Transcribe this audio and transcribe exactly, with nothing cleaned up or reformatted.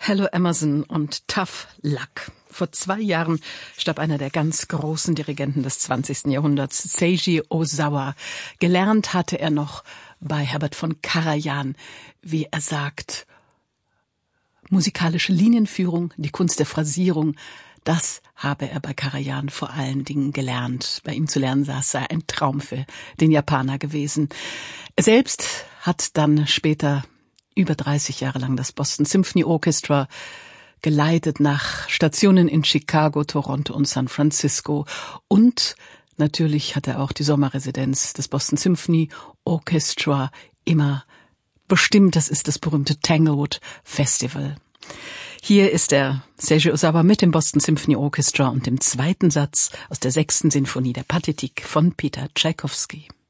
Hello Emerson und Tough Luck. Vor zwei Jahren starb einer der ganz großen Dirigenten des zwanzigsten Jahrhunderts, Seiji Ozawa. Gelernt hatte er noch bei Herbert von Karajan, wie er sagt, musikalische Linienführung, die Kunst der Phrasierung, das habe er bei Karajan vor allen Dingen gelernt. Bei ihm zu lernen, das sei ein Traum für den Japaner gewesen. Er selbst hat dann später über dreißig Jahre lang das Boston Symphony Orchestra geleitet, nach Stationen in Chicago, Toronto und San Francisco. Und natürlich hat er auch die Sommerresidenz des Boston Symphony Orchestra immer bestimmt. Das ist das berühmte Tanglewood Festival. Hier ist der Seiji Ozawa mit dem Boston Symphony Orchestra und dem zweiten Satz aus der sechsten Sinfonie der Pathetique von Peter Tschaikowski.